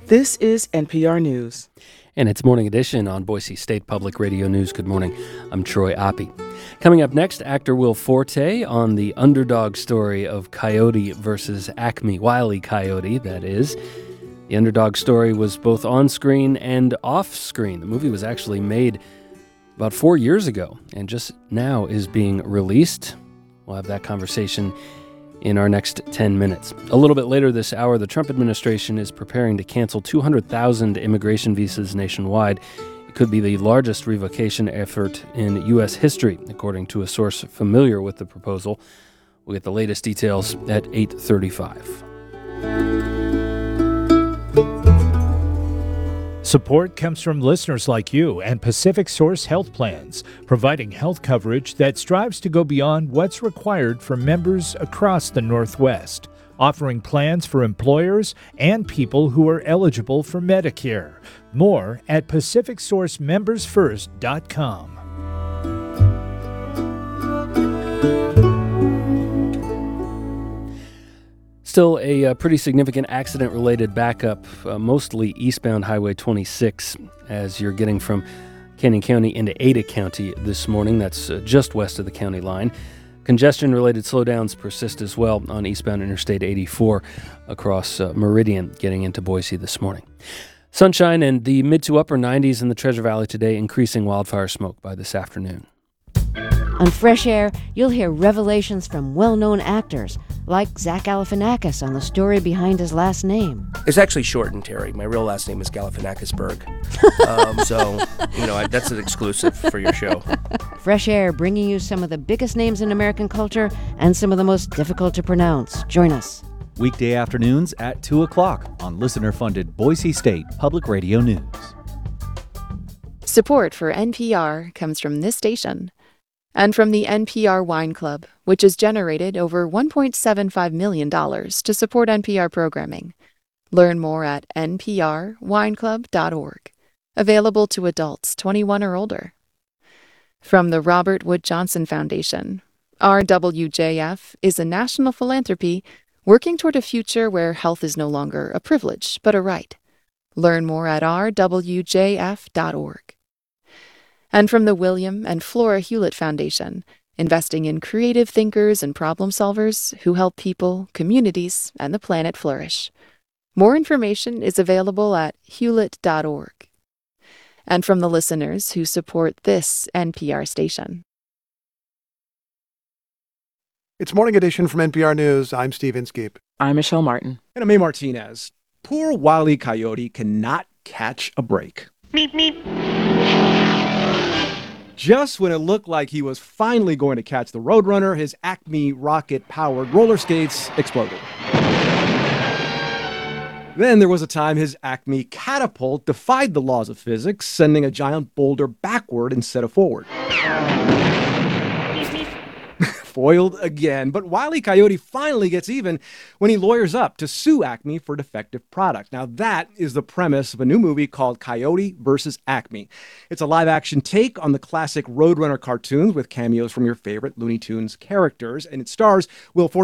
This is NPR News. And it's Morning Edition on Boise State Public Radio News. Good morning. I'm Troy Oppie. Coming up next, actor Will Forte on the underdog story of Coyote versus Acme. Wile E. Coyote, that is. The underdog story was both on screen and off screen. The movie was actually made about 4 years ago and just now is being released. We'll have that conversation in our next 10 minutes. A little bit later this hour, the Trump administration is preparing to cancel 200,000 immigration visas nationwide. It could be the largest revocation effort in U.S. history, according to a source familiar with the proposal. We'll get the latest details at 8:35. Support comes from listeners like you and Pacific Source Health Plans, providing health coverage that strives to go beyond what's required for members across the Northwest, offering plans for employers and people who are eligible for Medicare. More at PacificSourceMembersFirst.com. Still a pretty significant accident-related backup, mostly eastbound Highway 26, as you're getting from Canyon County into Ada County this morning. That's just west of the county line. Congestion-related slowdowns persist as well on eastbound Interstate 84 across Meridian, getting into Boise this morning. Sunshine and the mid to upper 90s in the Treasure Valley today, increasing wildfire smoke by this afternoon. On Fresh Air, you'll hear revelations from well-known actors, like Zach Galifianakis on the story behind his last name. It's actually shortened, Terry. My real last name is Galifianakisberg. That's an exclusive for your show. Fresh Air, bringing you some of the biggest names in American culture and some of the most difficult to pronounce. Join us. Weekday afternoons at 2 o'clock on listener-funded Boise State Public Radio News. Support for NPR comes from this station and from the NPR Wine Club, which has generated over $1.75 million to support NPR programming. Learn more at nprwineclub.org. Available to adults 21 or older. From the Robert Wood Johnson Foundation, RWJF is a national philanthropy working toward a future where health is no longer a privilege, but a right. Learn more at rwjf.org. And from the William and Flora Hewlett Foundation, investing in creative thinkers and problem solvers who help people, communities, and the planet flourish. More information is available at hewlett.org. And from the listeners who support this NPR station. It's Morning Edition from NPR News. I'm Steve Inskeep. I'm Michelle Martin. And I'm May Martinez. Poor Wile E. Coyote cannot catch a break. Meep, meep. Just when it looked like he was finally going to catch the Roadrunner, his Acme rocket-powered roller skates exploded. Then there was a time his Acme catapult defied the laws of physics, sending a giant boulder backward instead of forward. Foiled again, but Wile E. Coyote finally gets even when he lawyers up to sue Acme for defective product. Now that is the premise of a new movie called Coyote versus Acme. It's a live-action take on the classic Roadrunner cartoons with cameos from your favorite Looney Tunes characters, and it stars Will Forte